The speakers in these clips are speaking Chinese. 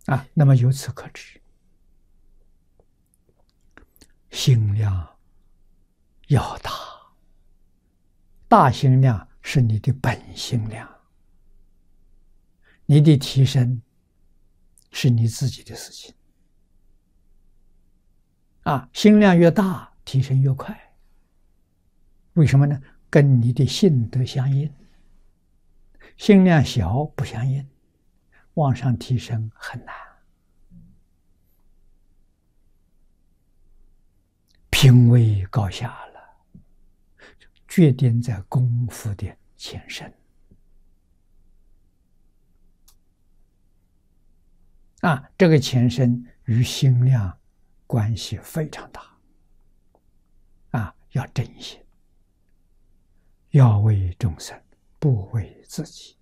那么由此可知，心量要大，大心量是你的本心量，你的提升是你自己的事情。心量越大，提升越快。为什么呢？跟你的性德相应。心量小不相应，往上提升很难。品位高下了，决定在功夫的前身。这个前身与心量关系非常大。要正心，要为众生，不为自己。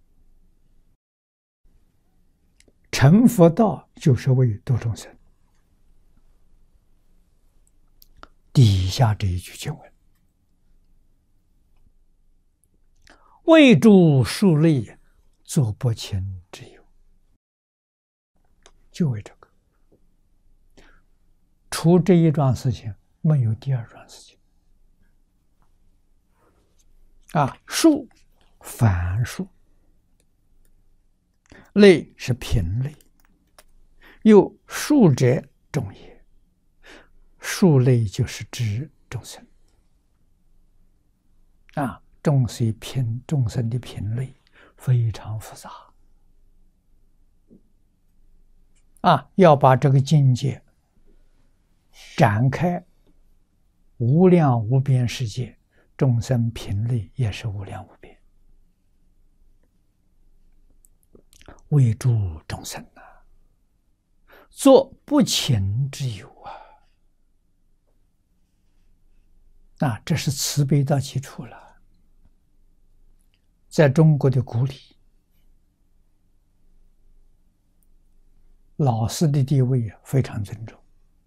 成佛道就是为度众生。底下这一句经文：为诸庶类作不勤之有，就为这个。除这一桩事情，没有第二桩事情。数凡数，类是品类，又数者众也。数类就是指众生。众生的品类非常复杂。要把这个境界展开，无量无边世界，众生品类也是无量无边。为诸众生作不勤之有这是慈悲到极处了。在中国的古礼，老师的地位非常尊重。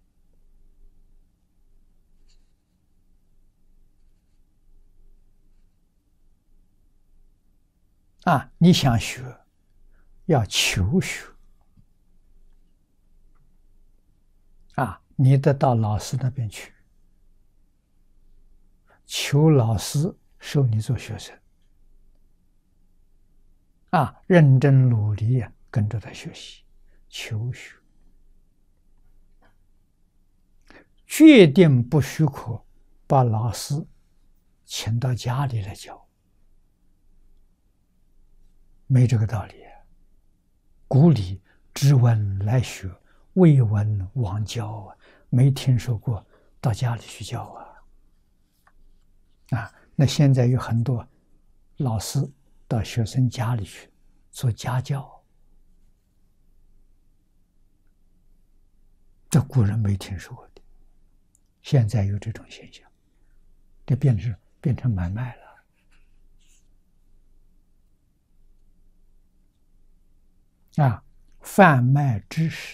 你想学，要求学。你得到老师那边去，求老师收你做学生。认真努力跟着他学习，求学。决定不许可把老师请到家里来教，没这个道理。古礼知闻来学，未闻往教没听说过到家里去教那现在有很多老师到学生家里去做家教，这古人没听说过的，现在有这种现象，这变成买卖了。贩卖知识。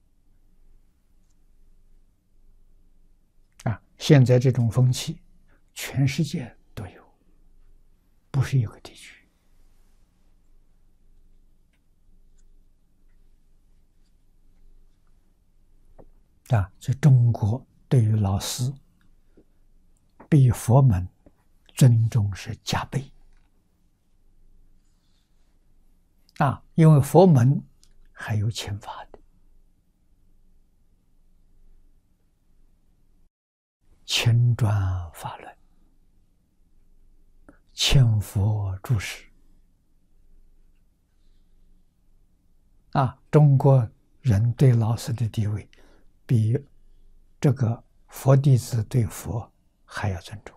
现在这种风气，全世界都有，不是一个地区。所以中国对于老师比佛门尊重是加倍。因为佛门还有请法的，请转法轮，请佛注释。中国人对老师的地位比这个佛弟子对佛还要尊重。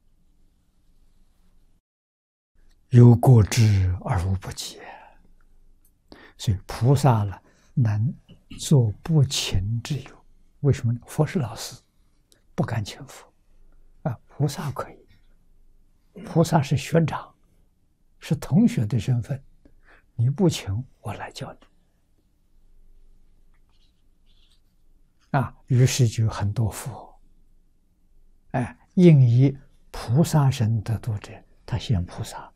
有过之而无不及。所以菩萨能做不勤之有。为什么呢？佛是老师，不敢请佛。菩萨可以，菩萨是学长，是同学的身份，你不请我来教你。于是就有很多佛，应以菩萨身得度者，他现菩萨，